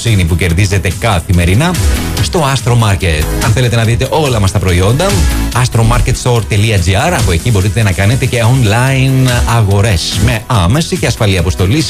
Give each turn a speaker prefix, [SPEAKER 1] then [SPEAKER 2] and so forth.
[SPEAKER 1] εμπιστοσύνη που κερδίζετε καθημερινά στο Astro Market. Αν θέλετε να δείτε όλα μας τα προϊόντα, astromarketstore.gr. Από εκεί μπορείτε να κάνετε και online αγορές με άμεση και ασφαλή αποστολή